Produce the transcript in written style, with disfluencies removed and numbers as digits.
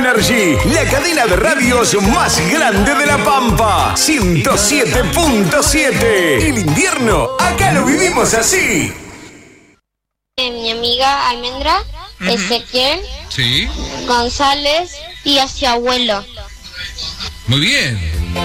Energy, la cadena de radios más grande de La Pampa. 107.7. El invierno, acá lo vivimos así. Mi amiga Almendra, Ezequiel, Sí. González y a su abuelo. Muy bien.